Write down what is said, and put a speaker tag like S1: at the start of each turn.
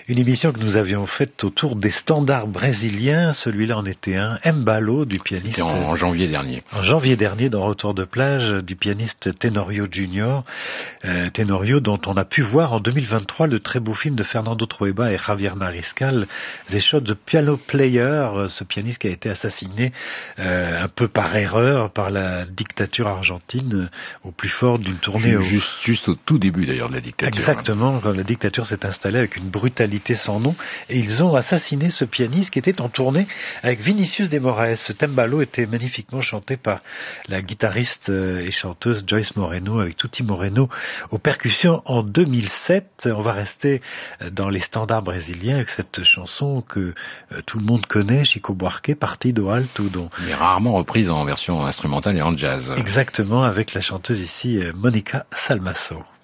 S1: Une émission que nous avions faite autour des standards brésiliens. Celui-là en était un. Mbalo, du pianiste.
S2: C'était en janvier dernier.
S1: En janvier dernier, dans Retour de plage, du pianiste Tenorio Junior. Tenorio, dont on a pu voir en 2023 le très beau film de Fernando Trueba et Javier Mariscal, The Shot the Piano Player, ce pianiste qui a été assassiné un peu par erreur par la dictature argentine au plus fort d'une tournée.
S2: Juste au tout début d'ailleurs de la dictature.
S1: Exactement, quand la dictature s'est installée avec une brutalité sans nom, et ils ont assassiné ce pianiste qui était en tournée avec Vinicius de Moraes. Ce Tembalo était magnifiquement chanté par la guitariste et chanteuse Joyce Moreno, avec Tutti Moreno aux percussions en 2007. On va rester dans les standards brésiliens avec cette chanson que tout le monde connaît, Chico Buarque, Partido Alto, dont...
S2: mais rarement reprise en version instrumentale et en jazz.
S1: Exactement, avec la chanteuse ici, Monica Salmaso.